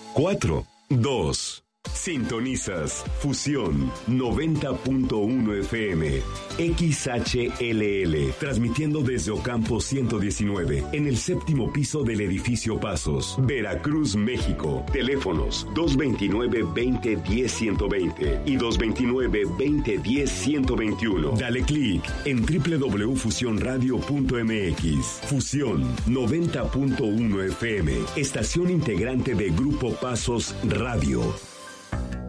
4, 2. Sintonizas Fusión 90.1 FM XHLL, transmitiendo desde Ocampo 119 en el séptimo piso del edificio Pasos, Veracruz, México. Teléfonos 229-2010-120 y 229-2010-121. Dale clic en www.fusionradio.mx. Fusión 90.1 FM, estación integrante de Grupo Pasos Radio.